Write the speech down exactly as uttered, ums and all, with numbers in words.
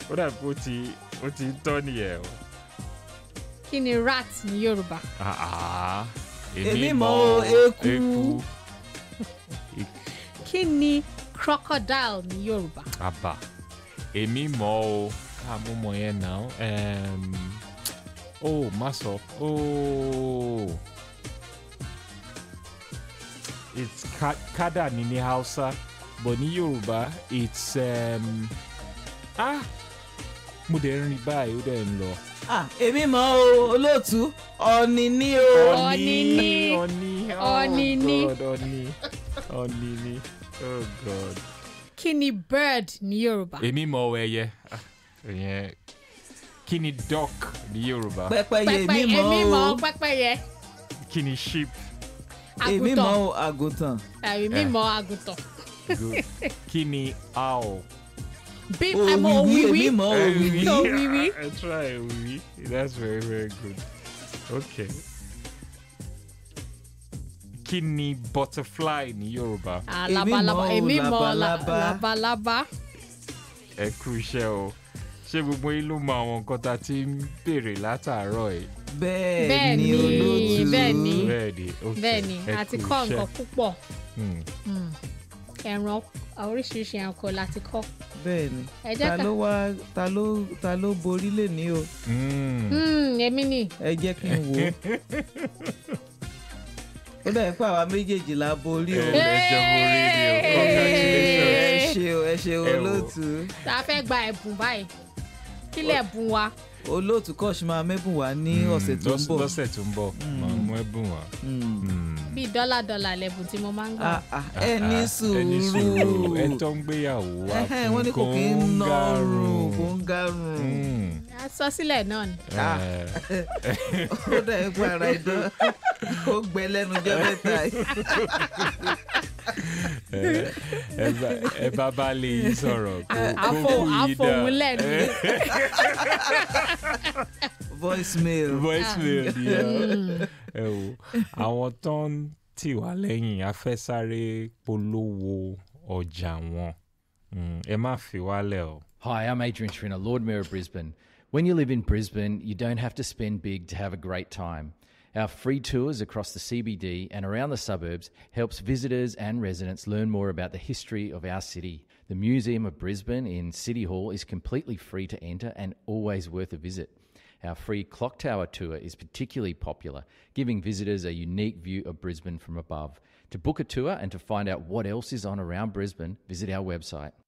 ó dà bó ti ó ti tọ́ nìyẹn o. Kí ni rat ní Yorùbá? Ah ah. Èmi mọ̀ eku. eku. Kí ni crocodile ní Yorùbá? Àbá. Èmi mọ̀ o. Ah, mo mọ̀ yẹn náà. Um, oh, má sọ. Oh. It's ka- kada ní ní Hausa, but ní Yorùbá it's um, ah mo dẹ̀ ń rí báyìí ó dẹ̀ ń lọ. Ah, èmi mọ̀ o olóòtú ọ̀nì ní o. Ọ̀nì ní. Ọ̀nì Ọ̀nì ní. oh God ọ̀nì ọ̀nì ní oh God. Kí ni bird ní Yorùbá? Èmi mọ̀ ẹyẹ. Ah, ìyẹn kí ni duck ní Yorùbá? Pẹ́pẹ́yẹ Pẹ́pẹ́ èmi mọ̀ èmi mọ̀ o. pẹ́pẹ́yẹ. Kí ni sheep? Èmi Àgùntàn. mọ̀ o àgùntàn. Èmi mọ̀ àgùntàn. Good. Kí ni owl? Bí ẹmọ Òwìwí òwìwí. èmi mọ̀ òwìwí. Òwìwí. I try òwìwí. That's very very good. Okay. Kí ni butterfly ní Yorùbá? Ah, Èmi labalábá. mọ̀ o, Èmi mọ̀ la- labalábá. labalábá. Ẹ kú iṣẹ́ o. Ṣé gbogbo yín ló mọ àwọn nǹkan tá a ti ń béèrè látàárọ̀ yìí? Bẹ́ẹ̀ Bẹ́ẹ̀ ni ni, olóòtú. bẹ́ẹ̀ ni. Bẹ́ẹ̀ni, okay. Bẹ́ẹ̀ni, Ẹ a ti kú kọ́ iṣẹ́. nǹkan púpọ̀. Hmm. Mm. Ẹran oríṣiríṣi ẹranko la ti kọ́. Bẹ́ẹ̀ ni. Ẹ jẹ́ Ta ká- ló wá ta ló ta ló borí lè ní o. Hmm. Hmm, èmi ni. Ẹ jẹ́ kí n wò ó. Ó dà pé àwa méjèèjì la borí o. Ẹ lẹ́jọ́ borí ni o. Congratulations. Ẹ ṣe o ẹ ṣe o Ẹ wò. olóòtú. Tá a fẹ́ gba ẹ̀bùn báyìí. Kí lẹ̀ bùn wa? Olóòtú kọ́ọ̀ṣì máa mẹ́bùn wá ní ọ̀sẹ̀ tó ń Lọ́s- bọ̀. Lọ́sẹ̀ tó ń bọ̀. Màá mú ẹ̀bùn wá. Mm. Hmm. Bíi dọ́là dọ́là lẹ̀bùn tí mo máa ń gbà. Ah, ah, ẹ ní Ẹ ní sùúrù. sùúrù. Ẹ tó ń gbéyàwó wá Ẹhẹ́n, fún wọ́n ní kò kí ń nọrùn kò kóńgàrùn. ń garùn. Hmm. A sọ sílẹ̀ náà ni. Ah. Eh, Ó dà ẹ́ para ìdán. Ó gbẹ lẹ́nu jẹ́ mẹ́ta yìí. eh, ẹ bá- ẹ bá bá lè yín sọ̀rọ̀ kó kó Àfo- kú yín dá. àfohùnlẹ̀ ni. Voicemail. Voicemail ni ẹ ẹ wò àwọn tó ń tì wá lẹ́yìn a fẹ́ sáré polówó ọjà wọn. Mm, ẹ má fi wálẹ̀ o. Hi, I'm Adrian Schrinner, Lord Mayor of Brisbane. When you live in Brisbane, you don't have to spend big to have a great time. Our free tours across the C B D and around the suburbs helps visitors and residents learn more about the history of our city. The Museum of Brisbane in City Hall is completely free to enter and always worth a visit. Our free Clock Tower tour is particularly popular, giving visitors a unique view of Brisbane from above. To book a tour and to find out what else is on around Brisbane, visit our website.